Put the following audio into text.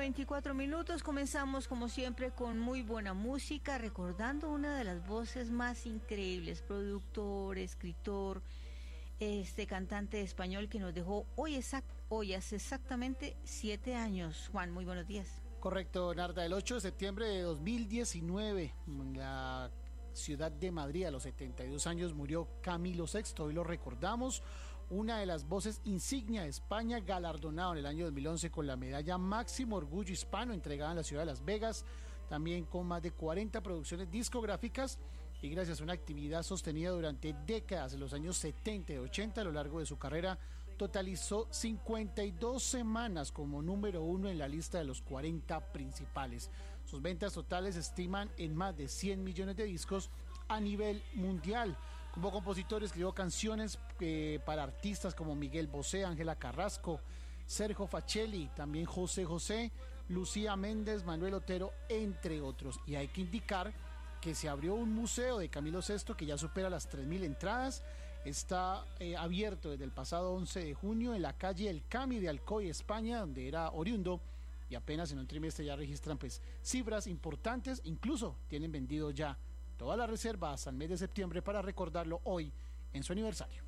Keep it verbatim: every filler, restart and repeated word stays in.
veinticuatro minutos. Comenzamos como siempre con muy buena música, recordando una de las voces más increíbles, productor, escritor, este cantante español que nos dejó hoy, exact, hoy hace exactamente siete años. Juan, muy buenos días. Correcto, Narda, el ocho de septiembre de dos mil diecinueve, en la ciudad de Madrid, a los setenta y dos años, murió Camilo sexto. Hoy lo recordamos, una de las voces insignia de España, galardonado en el año dos mil once con la medalla Máximo Orgullo Hispano, entregada en la ciudad de Las Vegas, también con más de cuarenta producciones discográficas, y gracias a una actividad sostenida durante décadas, en los años setenta y ochenta, a lo largo de su carrera, totalizó cincuenta y dos semanas como número uno en la lista de los cuarenta principales. Sus ventas totales se estiman en más de cien millones de discos a nivel mundial. Como compositor escribió canciones eh, para artistas como Miguel Bosé, Ángela Carrasco, Sergio Facelli, también José José, Lucía Méndez, Manuel Otero, entre otros. Y hay que indicar que se abrió un museo de Camilo sexto que ya supera las tres mil entradas. Está eh, abierto desde el pasado once de junio en la calle El Cami de Alcoy, España, donde era oriundo, y apenas en un trimestre ya registran pues cifras importantes. Incluso tienen vendido ya todas las reservas al mes de septiembre para recordarlo hoy en su aniversario.